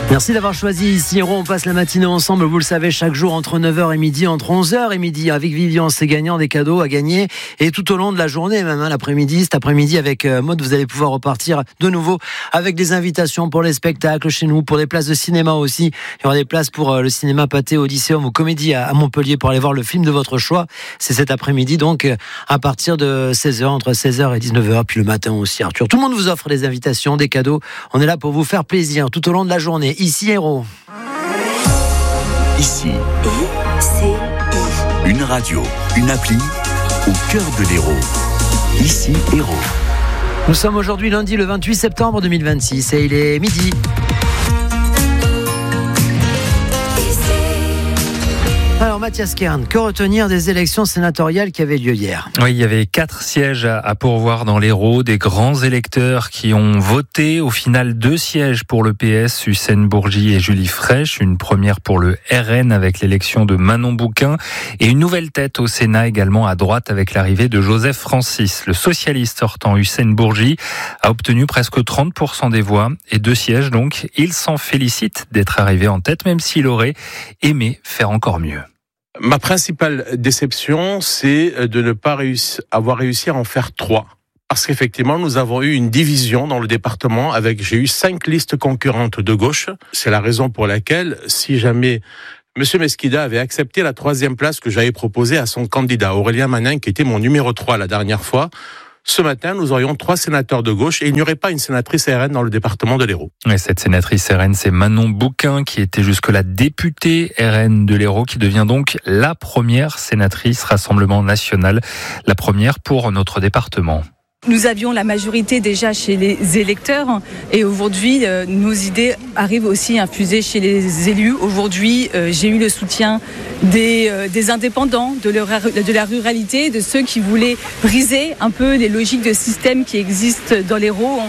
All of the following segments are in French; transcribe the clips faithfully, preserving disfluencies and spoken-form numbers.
Merci d'avoir choisi Ici Héros. On passe la matinée ensemble, vous le savez, chaque jour entre neuf heures et midi, entre onze heures et midi. Avec Vivian, c'est gagnant, des cadeaux à gagner. Et tout au long de la journée, même hein, l'après-midi, cet après-midi avec euh, Maud, vous allez pouvoir repartir de nouveau avec des invitations pour les spectacles chez nous, pour des places de cinéma aussi. Il y aura des places pour euh, le cinéma Pathé Odysseum ou Comédie à, à Montpellier pour aller voir le film de votre choix. C'est cet après-midi, donc euh, à partir de seize heures, entre seize heures et dix-neuf heures, puis le matin aussi, Arthur. Tout le monde vous offre des invitations, des cadeaux. On est là pour vous faire plaisir tout au long de la journée. Ici Héros. Ici, I C I. une radio, une appli au cœur de l'Hérault. Ici Hérault. Nous sommes aujourd'hui lundi le vingt-huit septembre deux mille vingt-six et il est midi. Alors Mathias Kern, que retenir des élections sénatoriales qui avaient lieu hier ? Oui, il y avait quatre sièges à pourvoir dans l'Hérault, des grands électeurs qui ont voté. Au final, deux sièges pour le P S, Hussein Bourgi et Julie Fraîche. Une première pour le R N avec l'élection de Manon Bouquin. Et une nouvelle tête au Sénat également à droite avec l'arrivée de Joseph Francis. Le socialiste sortant Hussein Bourgi a obtenu presque trente pour cent des voix et deux sièges donc. Il s'en félicite d'être arrivé en tête, même s'il aurait aimé faire encore mieux. Ma principale déception, c'est de ne pas réussir, avoir réussi à en faire trois. Parce qu'effectivement, nous avons eu une division dans le département avec, j'ai eu cinq listes concurrentes de gauche. C'est la raison pour laquelle, si jamais Monsieur Mesquida avait accepté la troisième place que j'avais proposée à son candidat, Aurélien Manin, qui était mon numéro trois la dernière fois, ce matin, nous aurions trois sénateurs de gauche et il n'y aurait pas une sénatrice R N dans le département de l'Hérault. Et cette sénatrice R N, c'est Manon Bouquin, qui était jusque-là députée R N de l'Hérault, qui devient donc la première sénatrice Rassemblement National, la première pour notre département. Nous avions la majorité déjà chez les électeurs et aujourd'hui, euh, nos idées arrivent aussi à infuser chez les élus. Aujourd'hui, euh, j'ai eu le soutien des, euh, des indépendants, de, leur, de la ruralité, de ceux qui voulaient briser un peu les logiques de système qui existent dans l'Hérault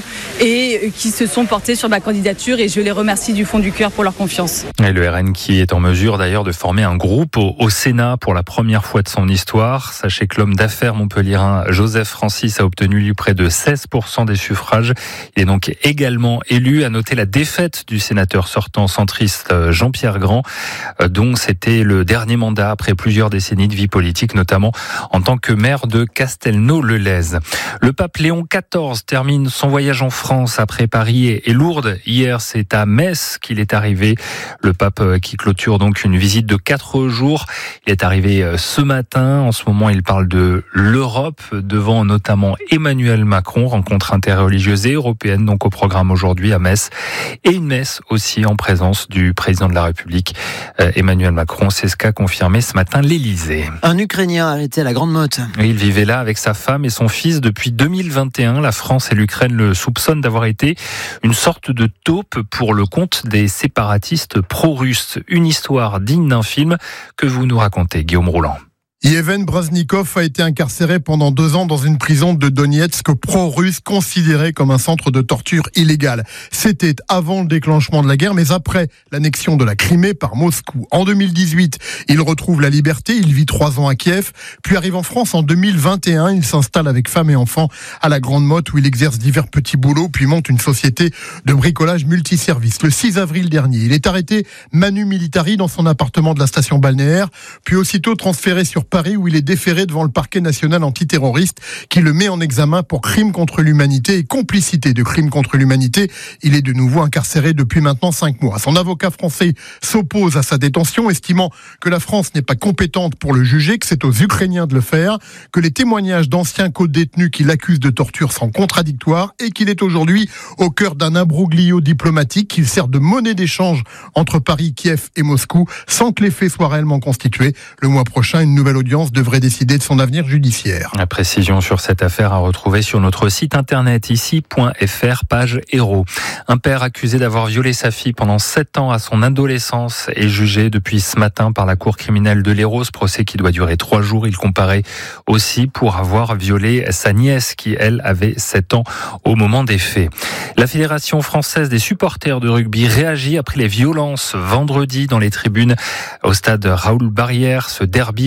et qui se sont portés sur ma candidature et je les remercie du fond du cœur pour leur confiance. Et le R N qui est en mesure d'ailleurs de former un groupe au, au Sénat pour la première fois de son histoire. Sachez que l'homme d'affaires montpelliérain Joseph Francis a obtenu près de seize pour cent des suffrages. Il est donc également élu. À noter la défaite du sénateur sortant centriste Jean-Pierre Grand, dont c'était le dernier mandat après plusieurs décennies de vie politique, notamment en tant que maire de Castelnau-le-Lez. Le pape Léon quatorze termine son voyage en France après Paris et Lourdes. Hier, c'est à Metz qu'il est arrivé. Le pape qui clôture donc une visite de quatre jours. Il est arrivé ce matin. En ce moment, il parle de l'Europe devant notamment Emmanuel Macron, rencontre interreligieuse et européenne donc au programme aujourd'hui à Metz, et une messe aussi en présence du président de la République Emmanuel Macron. C'est ce qu'a confirmé ce matin l'Élysée. Un Ukrainien arrêté à la Grande Motte. Il vivait là avec sa femme et son fils depuis deux mille vingt et un. La France et l'Ukraine le soupçonnent d'avoir été une sorte de taupe pour le compte des séparatistes pro-russes. Une histoire digne d'un film que vous nous racontez, Guillaume Rouland. Yevhen Braznikov a été incarcéré pendant deux ans dans une prison de Donetsk pro-russe considérée comme un centre de torture illégal. C'était avant le déclenchement de la guerre, mais après l'annexion de la Crimée par Moscou. En deux mille dix-huit, il retrouve la liberté, il vit trois ans à Kiev, puis arrive en France en deux mille vingt et un. Il s'installe avec femme et enfants à la Grande Motte où il exerce divers petits boulots, puis monte une société de bricolage multiservice. Le six avril dernier, il est arrêté manu militari dans son appartement de la station balnéaire, puis aussitôt transféré sur Paris où il est déféré devant le parquet national antiterroriste qui le met en examen pour crimes contre l'humanité et complicité de crimes contre l'humanité. Il est de nouveau incarcéré depuis maintenant cinq mois. Son avocat français s'oppose à sa détention, estimant que la France n'est pas compétente pour le juger, que c'est aux Ukrainiens de le faire, que les témoignages d'anciens co-détenus qui l'accusent de torture sont contradictoires et qu'il est aujourd'hui au cœur d'un imbroglio diplomatique qu'il sert de monnaie d'échange entre Paris, Kiev et Moscou sans que les faits soient réellement constitués. Le mois prochain, une nouvelle audience devrait décider de son avenir judiciaire. La précision sur cette affaire à retrouver sur notre site internet ici point f r, page Hérault. Un père accusé d'avoir violé sa fille pendant sept ans à son adolescence est jugé depuis ce matin par la cour criminelle de l'Hérault. Ce procès qui doit durer trois jours. Il comparaît aussi pour avoir violé sa nièce qui, elle, avait sept ans au moment des faits. La Fédération française des supporters de rugby réagit après les violences vendredi dans les tribunes au stade Raoul Barrière. Ce derby entre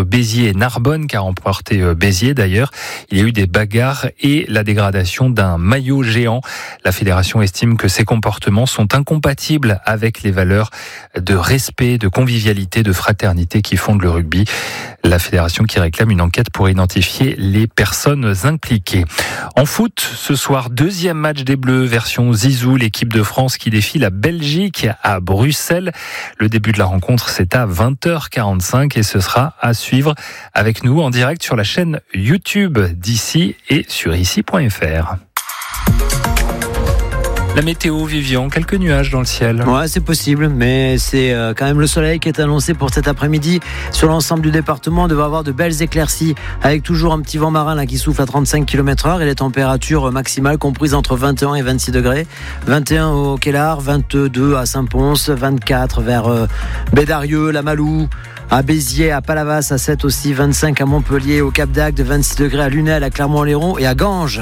Béziers et Narbonne qu'a remporté Béziers d'ailleurs. Il y a eu des bagarres et la dégradation d'un maillot géant. La fédération estime que ces comportements sont incompatibles avec les valeurs de respect, de convivialité, de fraternité qui fondent le rugby. La fédération qui réclame une enquête pour identifier les personnes impliquées. En foot, ce soir, deuxième match des Bleus, version Zizou, l'équipe de France qui défie la Belgique à Bruxelles. Le début de la rencontre, c'est à vingt heures quarante-cinq et ce sera à suivre avec nous en direct sur la chaîne YouTube d'ici et sur ici point f r. La météo, Vivian, quelques nuages dans le ciel. Ouais, c'est possible, mais c'est euh, quand même le soleil qui est annoncé pour cet après-midi. Sur l'ensemble du département, on devrait avoir de belles éclaircies, avec toujours un petit vent marin là, qui souffle à trente-cinq kilomètres heure et les températures maximales comprises entre vingt et un et vingt-six degrés. vingt et un au Kellar, vingt-deux à Saint-Pons, vingt-quatre vers euh, Bédarieux, la Malou, à Béziers, à Palavas, à sept aussi, vingt-cinq à Montpellier, au Cap d'Agde, vingt-six degrés à Lunel, à Clermont-Léron et à Ganges.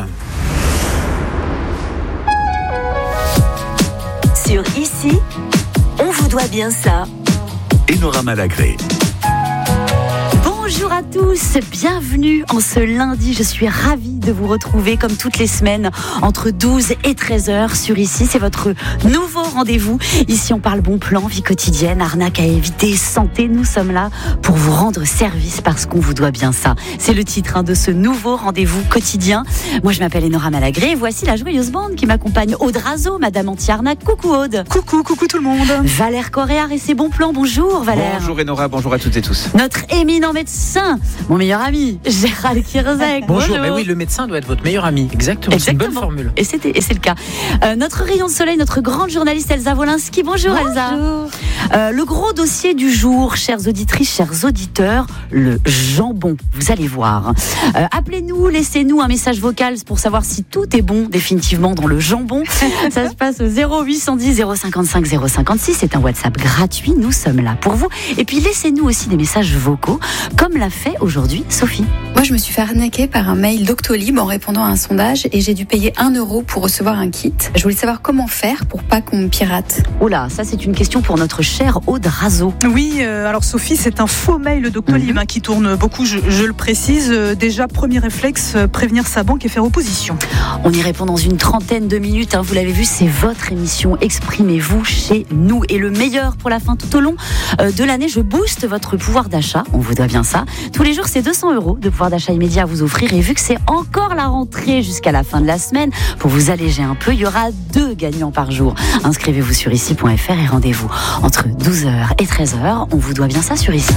Sur Ici, on vous doit bien ça. Enora Malagré. Bonjour à tous, bienvenue en ce lundi. Je suis ravie de vous retrouver comme toutes les semaines entre douze et treize heures sur Ici. C'est votre nouveau rendez-vous. Ici, on parle bon plan, vie quotidienne, arnaque à éviter, santé. Nous sommes là pour vous rendre service parce qu'on vous doit bien ça. C'est le titre hein, de ce nouveau rendez-vous quotidien. Moi, je m'appelle Enora Malagré et voici la joyeuse bande qui m'accompagne. Aude Razo, Madame Anti-Arnaque. Coucou Aude. Coucou, coucou tout le monde. Valère Coréard et ses bons plans. Bonjour Valère. Bonjour Enora, bonjour à toutes et tous. Notre éminent médecin, mon meilleur ami, Gérald Kirzek. Bonjour. Bonjour. Mais oui, le médecin doit être votre meilleur ami. Exactement. Exactement. C'est une bonne formule. Et, c'était, et c'est le cas. Euh, notre rayon de soleil, notre grande journaliste Elsa Wolinski. Bonjour, Bonjour. Elsa. Euh, le gros dossier du jour, chères auditrices, chers auditeurs, le jambon. Vous allez voir. Euh, appelez-nous, laissez-nous un message vocal pour savoir si tout est bon définitivement dans le jambon. Ça se passe au zéro huit cent dix zéro cinquante-cinq zéro cinquante-six. C'est un WhatsApp gratuit. Nous sommes là pour vous. Et puis laissez-nous aussi des messages vocaux, comme l'a fait aujourd'hui Sophie. Moi, je me suis fait arnaquer par un mail Doctolib en répondant à un sondage et j'ai dû payer un euro pour recevoir un kit. Je voulais savoir comment faire pour pas qu'on me pirate. Oula, ça c'est une question pour notre chère Aude Razo. Oui, euh, alors Sophie, c'est un faux mail Doctolib mm-hmm. hein, qui tourne beaucoup, je, je le précise. Euh, déjà, premier réflexe, euh, prévenir sa banque et faire opposition. On y répond dans une trentaine de minutes. Hein, vous l'avez vu, c'est votre émission. Exprimez-vous chez nous. Et le meilleur pour la fin tout au long euh, de l'année, je booste votre pouvoir d'achat. On vous doit bien ça. Tous les jours, c'est deux cents euros de pouvoir d'achat immédiat à vous offrir. Et vu que c'est encore la rentrée jusqu'à la fin de la semaine, pour vous alléger un peu, il y aura deux gagnants par jour. Inscrivez-vous sur ici point f r et rendez-vous entre douze heures et treize heures. On vous doit bien ça sur Ici.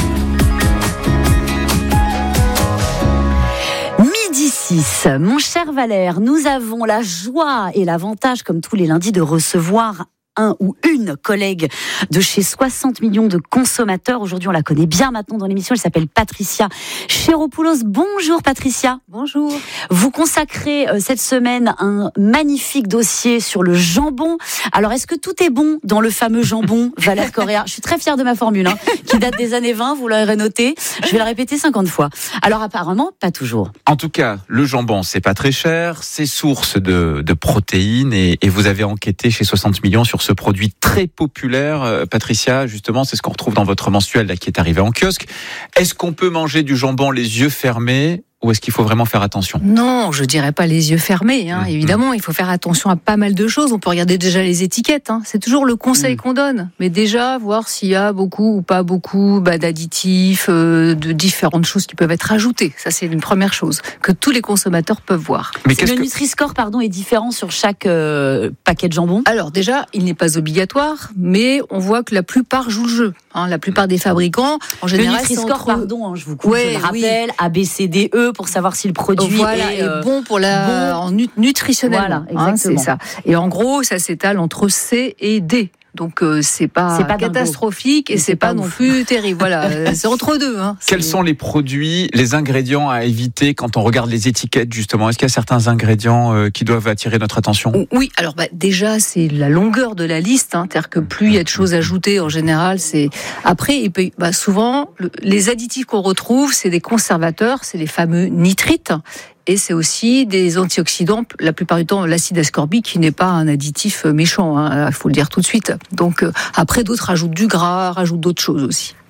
Midi six, mon cher Valère, nous avons la joie et l'avantage, comme tous les lundis, de recevoir un ou une collègue de chez soixante millions de consommateurs. Aujourd'hui, on la connaît bien maintenant dans l'émission. Elle s'appelle Patricia Chéropoulos. Bonjour Patricia. Bonjour. Vous consacrez euh, cette semaine un magnifique dossier sur le jambon. Alors, est-ce que tout est bon dans le fameux jambon Valère Coréard? Je suis très fière de ma formule, hein, qui date des années vingt, vous l'aurez noté. Je vais la répéter cinquante fois. Alors, apparemment, pas toujours. En tout cas, le jambon, c'est pas très cher, c'est source de, de protéines et, et vous avez enquêté chez soixante millions sur ce produit très populaire. Euh, Patricia, justement, c'est ce qu'on retrouve dans votre mensuel là, qui est arrivé en kiosque. Est-ce qu'on peut manger du jambon les yeux fermés ou est-ce qu'il faut vraiment faire attention? Non, je dirais pas les yeux fermés. Hein. Mmh. Évidemment, il faut faire attention à pas mal de choses. On peut regarder déjà les étiquettes. Hein. C'est toujours le conseil mmh. qu'on donne. Mais déjà, voir s'il y a beaucoup ou pas beaucoup bah, d'additifs, euh, de différentes choses qui peuvent être ajoutées. Ça, c'est une première chose que tous les consommateurs peuvent voir. Mais le que... Nutri-Score, pardon, est différent sur chaque euh, paquet de jambon. Alors déjà, il n'est pas obligatoire, mais on voit que la plupart jouent le jeu. Hein. La plupart des fabricants, en général, le Nutri-Score, entre... pardon, hein, je vous coupe, ouais, je le rappelle, oui. A, B, C, D, E, pour savoir si le produit voilà, est, euh, est bon pour la bon. En nut- nutritionnellement. Voilà, exactement. Hein, c'est ça. Et en gros, ça s'étale entre C et D. Donc euh, c'est pas, c'est pas catastrophique et, et c'est, c'est pas, pas non plus terrible. Voilà, c'est entre deux. Hein. Quels c'est... sont les produits, les ingrédients à éviter quand on regarde les étiquettes justement? Est-ce qu'il y a certains ingrédients euh, qui doivent attirer notre attention? Oui, alors bah, déjà c'est la longueur de la liste. Hein, c'est-à-dire que plus il y a de choses ajoutées en général, c'est après il peut, bah, souvent le, les additifs qu'on retrouve, c'est des conservateurs, c'est les fameux nitrites. Et c'est aussi des antioxydants, la plupart du temps l'acide ascorbique qui n'est pas un additif méchant, il hein, faut le dire tout de suite. Donc euh, après d'autres rajoutent du gras, rajoutent d'autres choses aussi.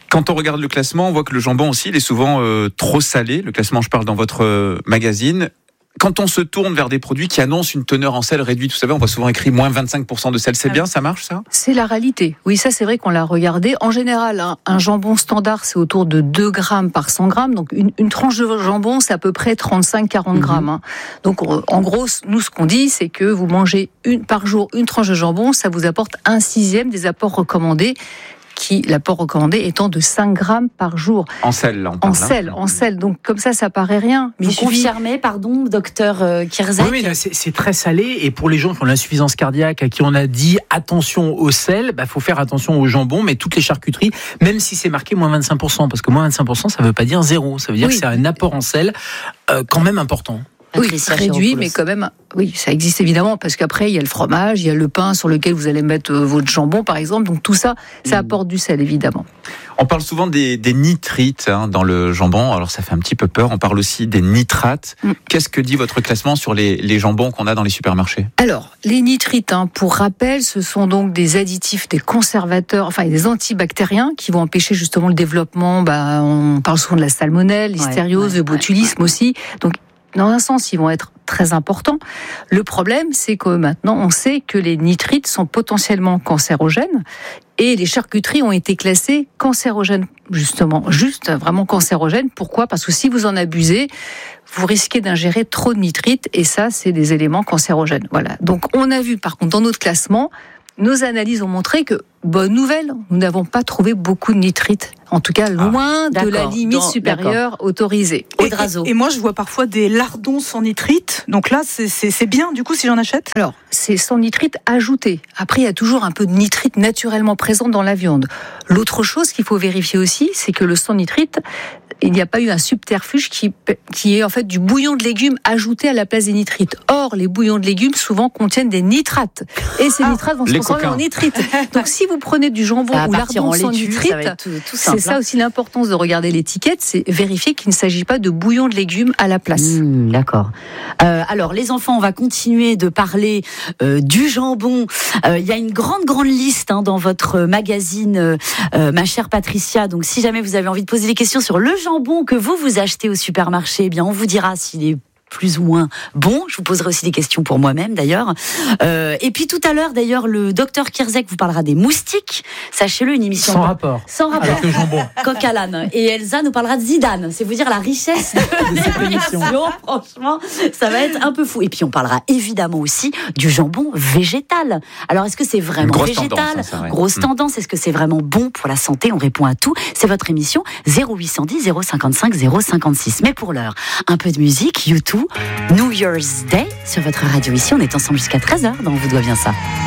Quand on regarde le classement, on voit que le jambon aussi, il est souvent euh, trop salé. Le classement, je parle dans votre euh, magazine. Quand on se tourne vers des produits qui annoncent une teneur en sel réduite, vous savez, on voit souvent écrit moins vingt-cinq pour cent de sel. C'est bien, ça marche, ça ? C'est la réalité. Oui, ça, c'est vrai qu'on l'a regardé. En général, un, un jambon standard, c'est autour de deux grammes par cent grammes. Donc, une, une tranche de jambon, c'est à peu près trente-cinq à quarante grammes. Hein. Donc, en gros, nous, ce qu'on dit, c'est que vous mangez une, par jour une tranche de jambon, ça vous apporte un sixième des apports recommandés. Qui, l'apport recommandé étant de cinq grammes par jour. En sel, là, on parle. En sel, en sel. Donc, comme ça, ça paraît rien. Vous confirmez, pardon, docteur Kierzek ? Oui, oui c'est, c'est très salé. Et pour les gens qui ont l'insuffisance cardiaque, à qui on a dit attention au sel, bah, faut faire attention au jambon, mais toutes les charcuteries, même si c'est marqué moins vingt-cinq pour cent. Parce que moins vingt-cinq pour cent, ça veut pas dire zéro. Ça veut dire oui. que c'est un apport en sel euh, quand même important. Oui, réduit, mais quand même, oui, ça existe évidemment, parce qu'après, il y a le fromage, il y a le pain sur lequel vous allez mettre votre jambon, par exemple. Donc tout ça, ça mmh. apporte du sel, évidemment. On parle souvent des, des nitrites hein, dans le jambon, alors ça fait un petit peu peur. On parle aussi des nitrates. Mmh. Qu'est-ce que dit votre classement sur les, les jambons qu'on a dans les supermarchés ? Alors, les nitrites, hein, pour rappel, ce sont donc des additifs, des conservateurs, enfin des antibactériens qui vont empêcher justement le développement. Bah, on parle souvent de la salmonelle, l'hystériose, ouais, ouais, le botulisme ouais, ouais. aussi. Donc, dans un sens, ils vont être très importants. Le problème, c'est que maintenant, on sait que les nitrites sont potentiellement cancérogènes et les charcuteries ont été classées cancérogènes, justement, juste vraiment cancérogènes. Pourquoi ? Parce que si vous en abusez, vous risquez d'ingérer trop de nitrites et ça, c'est des éléments cancérogènes. Voilà. Donc, on a vu, par contre, dans notre classement, nos analyses ont montré que, bonne nouvelle, nous n'avons pas trouvé beaucoup de nitrites. En tout cas, loin ah, de la limite Dans, supérieure d'accord. autorisée. Et, et, et moi, je vois parfois des lardons sans nitrite. Donc là, c'est, c'est, c'est bien, du coup, si j'en achète ? Alors, c'est sans nitrite ajouté. Après, il y a toujours un peu de nitrite naturellement présent dans la viande. L'autre chose qu'il faut vérifier aussi, c'est que le sans nitrite, il n'y a pas eu un subterfuge qui, qui est en fait du bouillon de légumes ajouté à la place des nitrites. Or, les bouillons de légumes souvent contiennent des nitrates. Et ces ah, nitrates vont se transformer en nitrites. Donc, si vous prenez du jambon ou lardon sans nitrite, tout, tout c'est ça aussi l'importance de regarder l'étiquette, c'est vérifier qu'il ne s'agit pas de bouillon de légumes à la place. Mmh, d'accord. Euh, alors, les enfants, on va continuer de parler euh, du jambon. Il euh, y a une grande, grande liste hein, dans votre magazine, euh, ma chère Patricia. Donc, si jamais vous avez envie de poser des questions sur le jambon que vous, vous achetez au supermarché, eh bien, on vous dira s'il est plus ou moins bon. Je vous poserai aussi des questions pour moi-même d'ailleurs. Euh, et puis tout à l'heure d'ailleurs, le docteur Kierzek vous parlera des moustiques. Sachez-le, une émission sans rapport, sans rapport avec le jambon. Coq à l'âne. Et Elsa nous parlera de Zidane. C'est vous dire la richesse de, de cette émission. Franchement, ça va être un peu fou. Et puis on parlera évidemment aussi du jambon végétal. Alors est-ce que c'est vraiment grosse végétal tendance, hein, ça, ouais. Grosse mmh. tendance. Est-ce que c'est vraiment bon pour la santé ? On répond à tout. C'est votre émission zéro huit cent dix zéro cinquante-cinq zéro cinquante-six. Mais pour l'heure, un peu de musique. YouTube. New Year's Day sur votre radio ici. On est ensemble jusqu'à treize heures dans On vous doit bien ça.